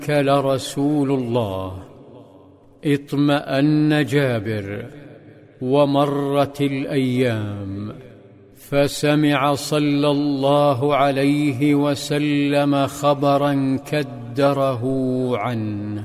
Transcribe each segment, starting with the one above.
لرسول الله. اطمأن جابر ومرت الأيام، فسمع صلى الله عليه وسلم خبرا كدره عنه.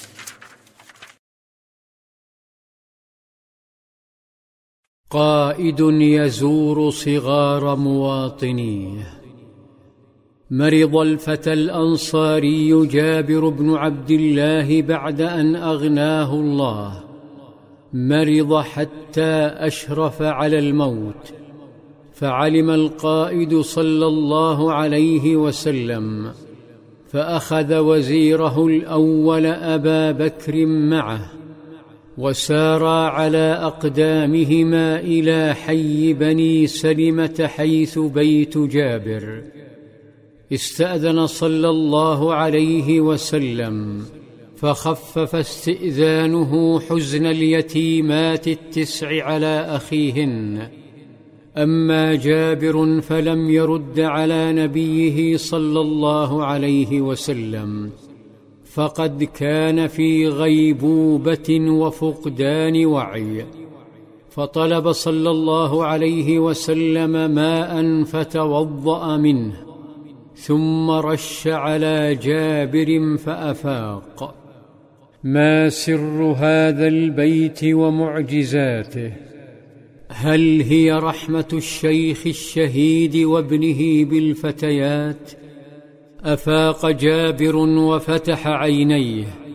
قائد يزور صغار مواطنيه. مرض الفتى الأنصاري جابر بن عبد الله بعد أن أغناه الله، مرض حتى أشرف على الموت، فعلم القائد صلى الله عليه وسلم، فأخذ وزيره الأول أبا بكر معه، وسارا على أقدامهما إلى حي بني سلمة حيث بيت جابر. استأذن صلى الله عليه وسلم، فخفف استئذانه حزن اليتيمات 9 على أخيهن. أما جابر فلم يرد على نبيه صلى الله عليه وسلم، فقد كان في غيبوبة وفقدان وعي، فطلب صلى الله عليه وسلم ماء فتوضأ منه، ثم رش على جابر فأفاق. ما سر هذا البيت ومعجزاته؟ هل هي رحمة الشيخ الشهيد وابنه بالفتيات؟ أفاق جابر وفتح عينيه،